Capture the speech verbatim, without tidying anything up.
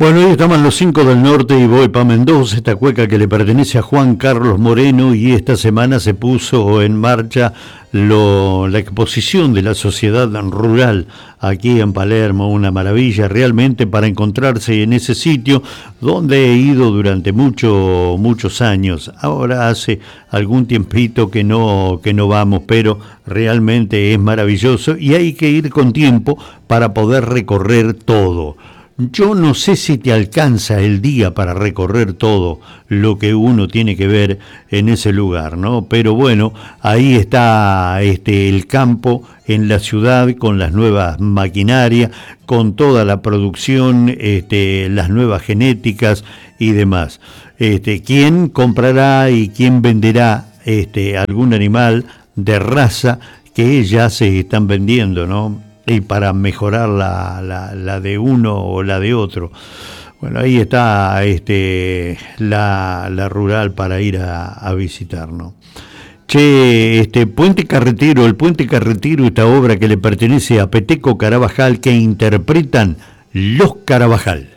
Bueno, hoy estamos en los cinco del norte y voy para Mendoza, esta cueca que le pertenece a Juan Carlos Moreno, y esta semana se puso en marcha lo, la exposición de la sociedad rural aquí en Palermo, una maravilla realmente para encontrarse en ese sitio donde he ido durante mucho, muchos años. Ahora hace algún tiempito que no, que no vamos, pero realmente es maravilloso y hay que ir con tiempo para poder recorrer todo. Yo no sé si te alcanza el día para recorrer todo lo que uno tiene que ver en ese lugar, ¿no? Pero bueno, ahí está este, el campo en la ciudad con las nuevas maquinarias, con toda la producción, este, las nuevas genéticas y demás. Este, ¿quién comprará y quién venderá este, algún animal de raza que ya se están vendiendo, ¿no? Y para mejorar la, la, la de uno o la de otro. Bueno, ahí está este, la, la rural para ir a, a visitar, ¿no? Che, este Puente Carretero, el Puente Carretero, esta obra que le pertenece a Peteco Carabajal, que interpretan Los Carabajal.